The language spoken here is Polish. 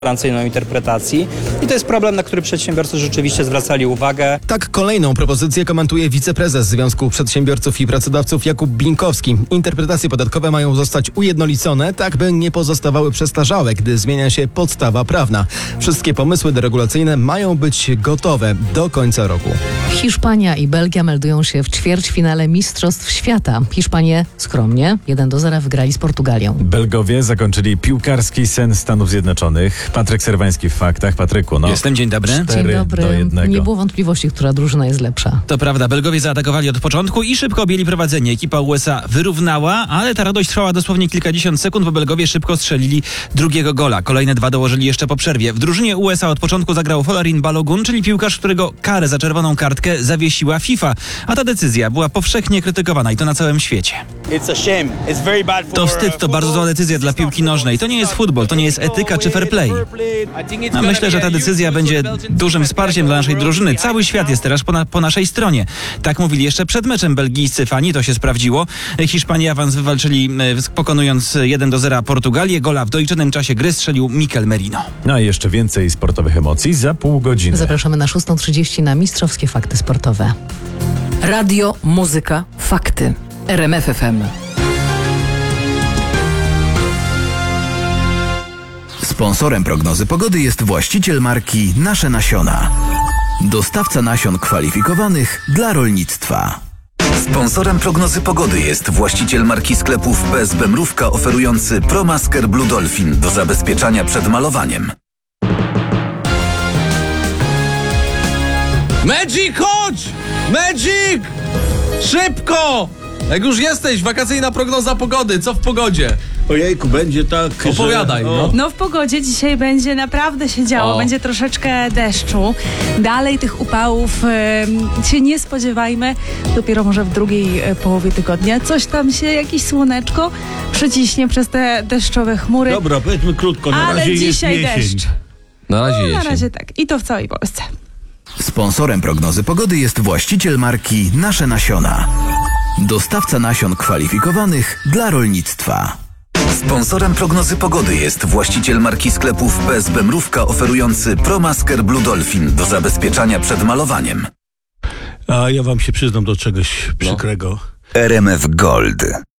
gwarancyjną interpretacji i to jest problem, na który przedsiębiorcy rzeczywiście zwracali uwagę. Tak kolejną propozycję komentuje wiceprezes Związku Przedsiębiorców i Pracodawców Jakub Binkowski. Interpretacje podatkowe mają zostać ujednolicone, tak by nie pozostawały przestarzałe, gdy zmienia się podstawa prawna. Wszystkie pomysły deregulacyjne mają być gotowe do końca roku. Hiszpania i Belgia meldują się w ćwierćfinale Mistrzostw Świata. Hiszpanie skromnie 1-0 wygrali z Portugalią. Belgowie zakończyli piłkarski sen Stanów Zjednoczonych. Patryk Serwański w faktach. Patryku, Jestem, dzień dobry. 4-1. Nie było wątpliwości, która drużyna jest lepsza. To prawda, Belgowie zaatakowali od początku i szybko objęli prowadzenie. Ekipa USA wyrównała, ale ta radość trwała dosłownie kilkadziesiąt sekund, bo Belgowie szybko strzelili drugiego gola. Kolejne dwa dołożyli jeszcze po przerwie. W drużynie USA od początku zagrał Folarin Balogun, czyli piłkarz, którego karę za czerwoną kartkę zawiesiła FIFA. A ta decyzja była powszechnie krytykowana i to na całym świecie. To wstyd, to bardzo zła decyzja dla piłki nożnej. To nie jest futbol, to nie jest etyka czy fair play. A myślę, że ta decyzja będzie dużym wsparciem dla naszej drużyny. Cały świat jest teraz po naszej stronie. Tak mówili jeszcze przed meczem belgijscy fani, to się sprawdziło. Hiszpanie awans wywalczyli, pokonując 1-0 Portugalię. Gola w doliczonym czasie gry strzelił Mikel Merino. No i jeszcze więcej sportowych emocji za pół godziny. Zapraszamy na 6:30 na mistrzowskie fakty sportowe. Radio, muzyka, fakty. RMF FM. Sponsorem prognozy pogody jest właściciel marki Nasze Nasiona. Dostawca nasion kwalifikowanych dla rolnictwa. Sponsorem prognozy pogody jest właściciel marki sklepów BSB Mrówka oferujący ProMasker Blue Dolphin do zabezpieczania przed malowaniem. Magic, chodź! Magic! Szybko! Jak już jesteś, wakacyjna prognoza pogody, co w pogodzie? Ojejku, będzie tak, opowiadaj, No w pogodzie dzisiaj będzie naprawdę się działo, będzie troszeczkę deszczu. Dalej tych upałów się nie spodziewajmy. Dopiero może w drugiej połowie tygodnia coś tam się, jakieś słoneczko przyciśnie przez te deszczowe chmury. Dobra, powiedzmy krótko, na ale razie dzisiaj jest jesień. deszcz. Na razie Na jesień. razie tak. I to w całej Polsce. Sponsorem prognozy pogody jest właściciel marki Nasze Nasiona. Dostawca nasion kwalifikowanych dla rolnictwa. Sponsorem prognozy pogody jest właściciel marki sklepów BSB Mrówka oferujący ProMasker Blue Dolphin do zabezpieczania przed malowaniem. A ja wam się przyznam do czegoś przykrego. RMF Gold.